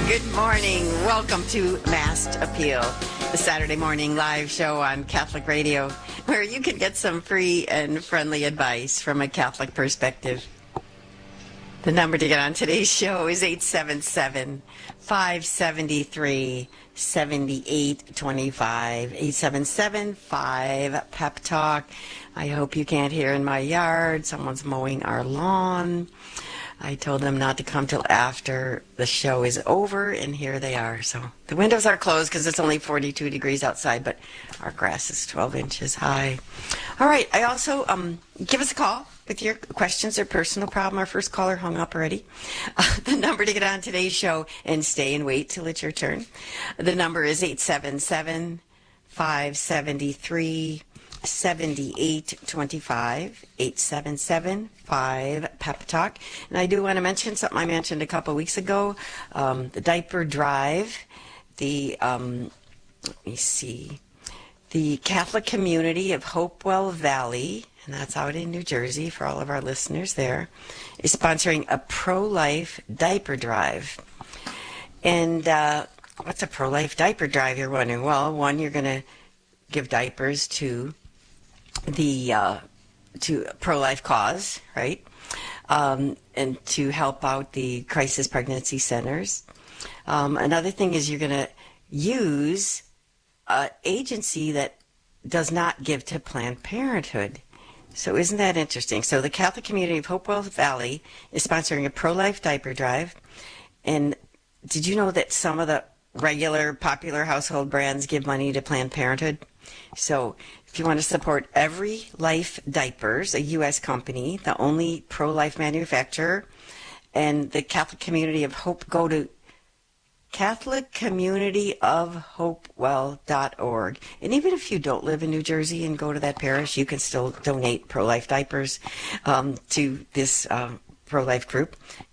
Good morning. Welcome to Mast Appeal, the Saturday morning live show on Catholic Radio, where you can get some free and friendly advice from a Catholic perspective. The number to get on today's show is 877-573-7825, 877-5-PEP-TALK. I hope you can't hear in my yard. Someone's mowing our lawn. I told them not to come till after the show is over, and here they are. So the windows are closed because it's only 42 degrees outside, but our grass is 12 inches high. All right. I also, give us a call with your questions or personal problem. Our first caller hung up already. The number to get on today's show and stay and wait till it's your turn. The number is 877-573-7825, 877-5-PEP-TALK. And I do want to mention something I mentioned a couple weeks ago, the diaper drive, let me see, the Catholic Community of Hopewell Valley, and that's out in New Jersey for all of our listeners there, is sponsoring a pro-life diaper drive. And what's a pro-life diaper drive, you're wondering? Well, one, you're going to give diapers to the pro-life cause, right? And to help out the crisis pregnancy centers. Another thing is you're going to use an agency that does not give to Planned Parenthood. So isn't that interesting? So the Catholic Community of Hopewell Valley is sponsoring a pro-life diaper drive. And did you know that some of the regular popular household brands give money to Planned Parenthood? So if you want to support Every Life Diapers, a U.S. company, the only pro-life manufacturer, and the Catholic Community of Hope, go to CatholicCommunityOfHopewell.org. And even if you don't live in New Jersey and go to that parish, you can still donate pro-life diapers to this pro-life group.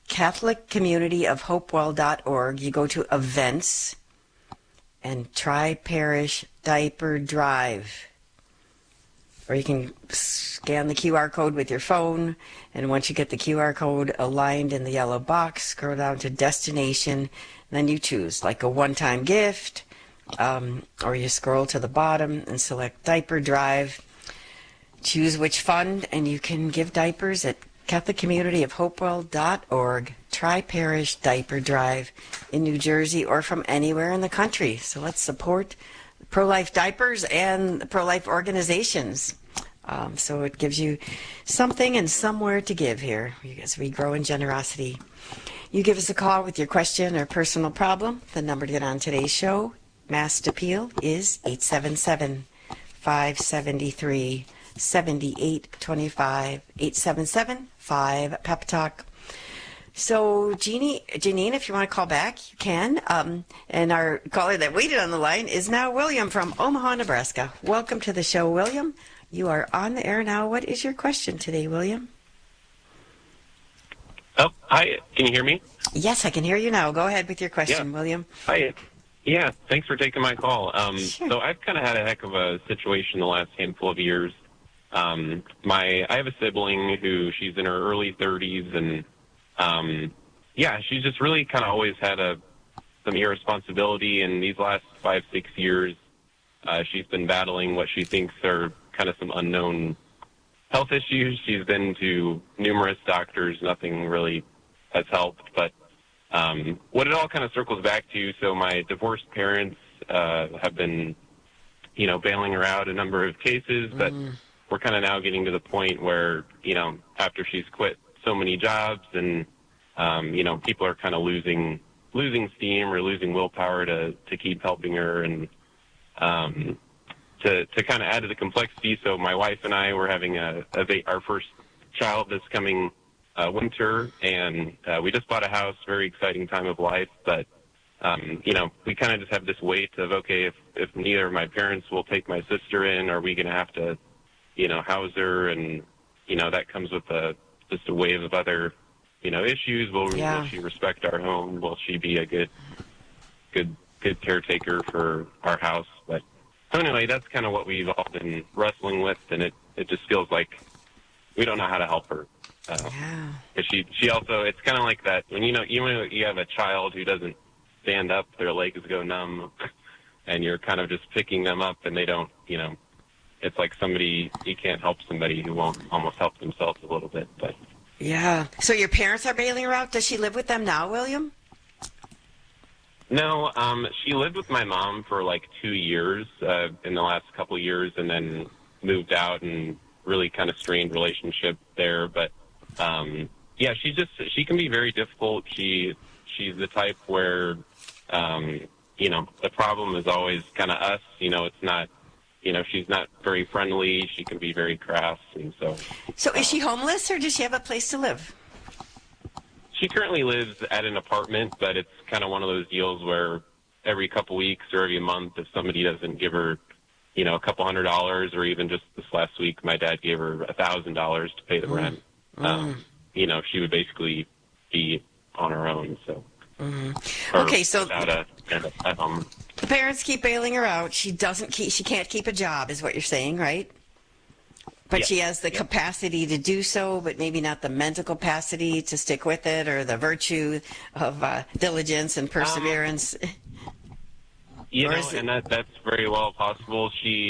CatholicCommunityOfHopewell.org. You go to events and Tri-Parish Diaper Drive. Or you can scan the QR code with your phone, and once you get the QR code aligned in the yellow box, scroll down to destination, and then you choose like a one-time gift, or you scroll to the bottom and select diaper drive. Choose which fund, and you can give diapers at CatholicCommunityOfHopewell.org, Tri-Parish Diaper Drive in New Jersey or from anywhere in the country. So let's support pro-life diapers and the pro-life organizations. So it gives you something and somewhere to give here as we grow in generosity. You give us a call with your question or personal problem. The number to get on today's show, Mast Appeal, is 877-573-7825, 877-5-PEP-TALK. So, Janine, if you want to call back, you can. And our caller that waited on the line is now William from Omaha, Nebraska. Welcome to the show, William. You are on the air now. What is your question today, William? Oh, hi. Can you hear me? Yes, I can hear you now. Go ahead with your question, William. Hi. Yeah, thanks for taking my call. Sure. So I've kind of had a heck of a situation the last handful of years. I have a sibling who she's in her early 30s, and she's just really kind of always had some irresponsibility. And these last 5-6 years, she's been battling what she thinks are kind of some unknown health issues. She's been to numerous doctors. Nothing really has helped. But what it all kind of circles back to, so my divorced parents have been, bailing her out a number of cases, but we're kind of now getting to the point where, after she's quit so many jobs and, people are kind of losing steam or losing willpower to keep helping her. And to kind of add to the complexity, so my wife and I were having our first child this coming winter, and we just bought a house, very exciting time of life, but we kind of just have this weight of, okay, if neither of my parents will take my sister in, are we going to have to, house her? And, that comes with just a wave of other, issues. Will she respect our home? Will she be a good caretaker for our house? But so anyway, that's kind of what we've all been wrestling with, and it just feels like we don't know how to help her. She also, it's kind of like that when you have a child who doesn't stand up, their legs go numb, and you're kind of just picking them up, and they don't, it's like you can't help somebody who won't almost help themselves a little bit. But Yeah. So your parents are bailing her out. Does she live with them now, William? no, she lived with my mom for like 2 years in the last couple years, and then moved out, and really kind of strained relationship there. But yeah, she can be very difficult. She's the type where the problem is always kind of us. It's not. She's not very friendly. She can be very crass, and so. So is she homeless, or does she have a place to live? She currently lives at an apartment, but it's kind of one of those deals where every couple weeks or every month, if somebody doesn't give her, a couple $100, or even just this last week, my dad gave her $1,000 to pay the rent. She would basically be on her own. So. Okay, so without a home. the parents keep bailing her out. She can't keep a job, is what you're saying, right? But Yeah. she has the capacity to do so, but maybe not the mental capacity to stick with it, or the virtue of diligence and perseverance. And that's very well possible.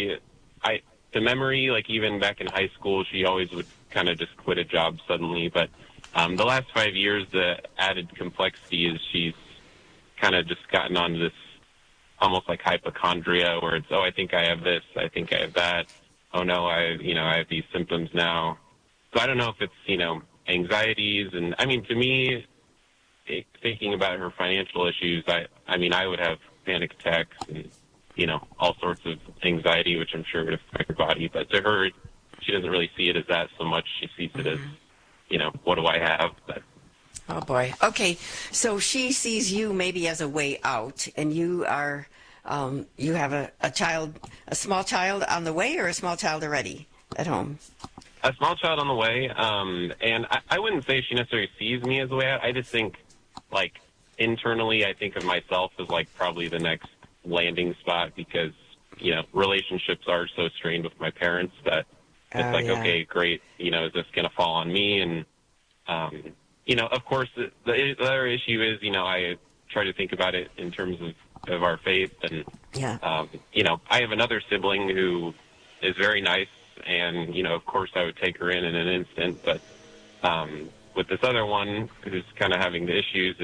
The memory, like even back in high school, she always would kind of just quit a job suddenly. But the last 5 years, the added complexity is she's kind of just gotten onto this almost like hypochondria, where it's, I think I have this, I think I have that. Oh no, I have these symptoms now. So I don't know if it's, anxieties. And I mean, to me, thinking about her financial issues, I would have panic attacks and, all sorts of anxiety, which I'm sure would affect her body. But to her, she doesn't really see it as that so much. She sees it as, what do I have? But, Oh boy. Okay, so she sees you maybe as a way out, and you are, you have a small child on the way, or a small child already at home? a small child on the way, and I wouldn't say she necessarily sees me as a way out. I just think, like, internally, I think of myself as, like, probably the next landing spot because, relationships are so strained with my parents that it's okay, great, is this going to fall on me? And, of course, the other issue is, I try to think about it in terms of our faith. And, I have another sibling who is very nice. And, of course, I would take her in an instant. But with this other one who's kind of having the issues,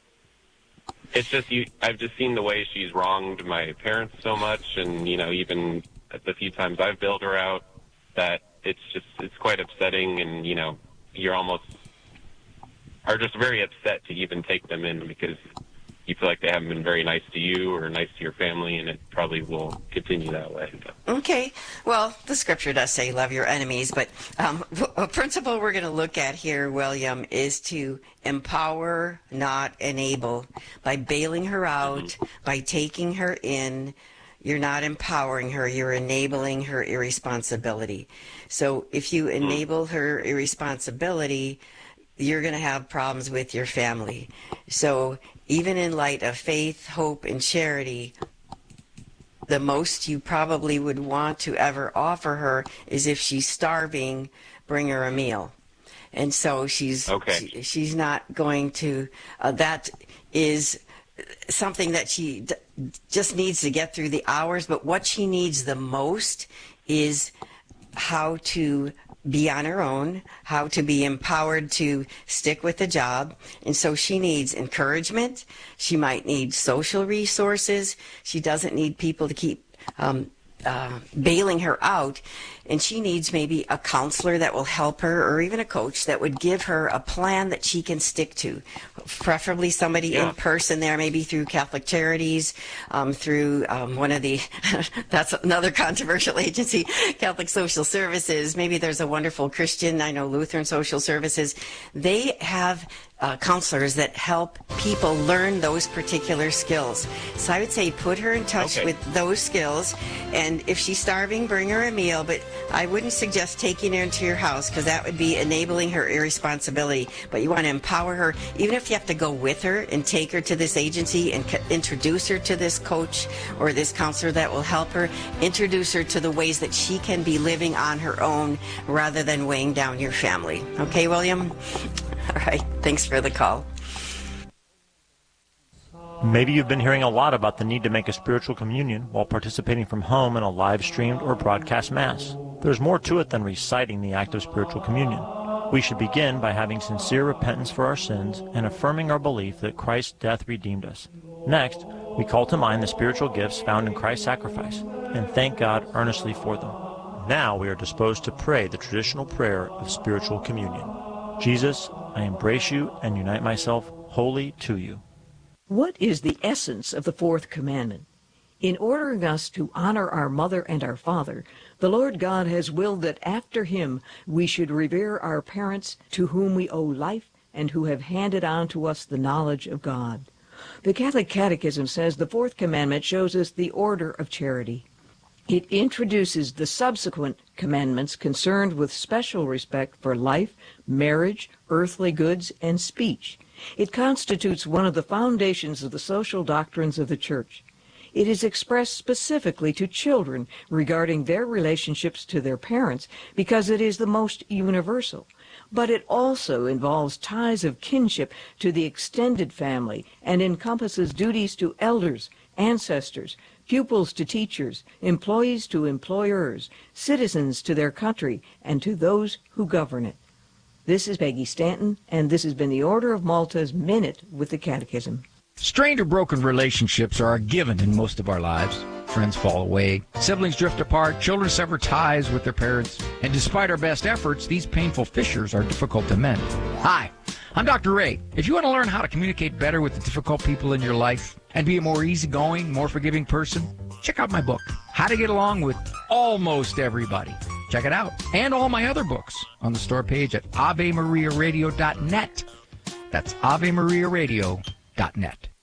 it's just I've just seen the way she's wronged my parents so much. And, even the few times I've bailed her out, that it's quite upsetting. And, you're almost are just very upset to even take them in because you feel like they haven't been very nice to you or nice to your family, and it probably will continue that way. Okay. Well, the scripture does say love your enemies, but a principle we're going to look at here, William, is to empower, not enable. By bailing her out, by taking her in, you're not empowering her, you're enabling her irresponsibility. So if you enable her irresponsibility, you're going to have problems with your family. So even in light of faith, hope, and charity, the most you probably would want to ever offer her is if she's starving, bring her a meal. And so she's not going to, that is something that she just needs to get through the hours. But what she needs the most is how to be on her own, how to be empowered to stick with the job. And so she needs encouragement. She might need social resources. She doesn't need people to keep bailing her out. And she needs maybe a counselor that will help her, or even a coach that would give her a plan that she can stick to. Preferably somebody in person there, maybe through Catholic Charities, through one of the, that's another controversial agency, Catholic Social Services. Maybe there's a wonderful Christian, I know Lutheran Social Services. They have counselors that help people learn those particular skills. So I would say put her in touch with those skills, and if she's starving, bring her a meal, but I wouldn't suggest taking her into your house because that would be enabling her irresponsibility. But you want to empower her, even if you have to go with her and take her to this agency and introduce her to this coach or this counselor that will help her, introduce her to the ways that she can be living on her own rather than weighing down your family. Okay, William? All right. Thanks for the call. Maybe you've been hearing a lot about the need to make a spiritual communion while participating from home in a live-streamed or broadcast Mass. There's more to it than reciting the act of spiritual communion. We should begin by having sincere repentance for our sins and affirming our belief that Christ's death redeemed us. Next, we call to mind the spiritual gifts found in Christ's sacrifice and thank God earnestly for them. Now we are disposed to pray the traditional prayer of spiritual communion. Jesus, I embrace you and unite myself wholly to you. What is the essence of the fourth commandment? In ordering us to honor our mother and our father, the Lord God has willed that after him we should revere our parents to whom we owe life and who have handed on to us the knowledge of God. The Catholic Catechism says the fourth commandment shows us the order of charity. It introduces the subsequent commandments concerned with special respect for life, marriage, earthly goods, and speech. It constitutes one of the foundations of the social doctrines of the Church. It is expressed specifically to children regarding their relationships to their parents because it is the most universal. But it also involves ties of kinship to the extended family and encompasses duties to elders, ancestors, pupils to teachers, employees to employers, citizens to their country, and to those who govern it. This is Peggy Stanton, and this has been the Order of Malta's Minute with the Catechism. Strained or broken relationships are a given in most of our lives. Friends fall away, siblings drift apart, children sever ties with their parents, and despite our best efforts, these painful fissures are difficult to mend. Hi, I'm Dr. Ray. If you want to learn how to communicate better with the difficult people in your life and be a more easygoing, more forgiving person, check out my book, How to Get Along with Almost Everybody. Check it out. And all my other books on the store page at AveMariaRadio.net. That's AveMariaRadio.net.